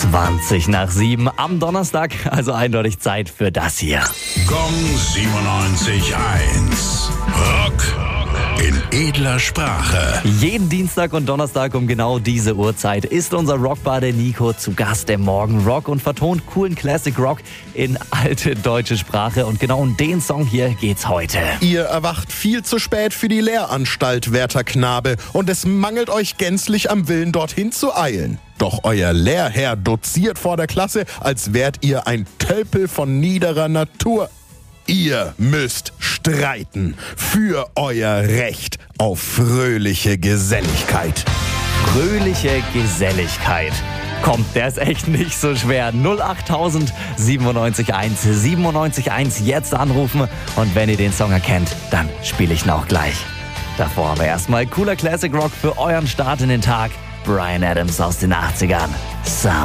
20 nach 7 am Donnerstag, also eindeutig Zeit für das hier. Gong 97.1. Rock in edler Sprache. Jeden Dienstag und Donnerstag um genau diese Uhrzeit ist unser Rockbade Nico zu Gast im Morgenrock und vertont coolen Classic Rock in alte deutsche Sprache. Und genau um den Song hier geht's heute. Ihr erwacht viel zu spät für die Lehranstalt, werter Knabe, und es mangelt euch gänzlich am Willen, dorthin zu eilen. Doch euer Lehrherr doziert vor der Klasse, als wärt ihr ein Tölpel von niederer Natur. Ihr müsst streiten für euer Recht auf fröhliche Geselligkeit. Fröhliche Geselligkeit. Kommt, der ist echt nicht so schwer. 08000 97.1 97.1 jetzt anrufen. Und wenn ihr den Song erkennt, dann spiele ich ihn auch gleich. Davor aber erstmal cooler Classic Rock für euren Start in den Tag. Bryan Adams aus den 80ern. Sound.